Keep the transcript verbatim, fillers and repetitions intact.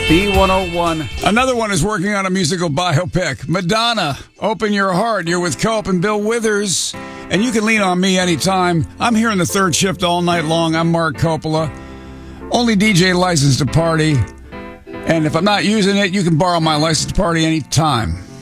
B one oh one. Another one is working on a musical biopic. Madonna, Open Your Heart. You're with Cope and Bill Withers. And you can lean on me anytime. I'm here in the third shift all night long. I'm Mark Coppola. Only D J licensed to party. And if I'm not using it, you can borrow my license to party anytime.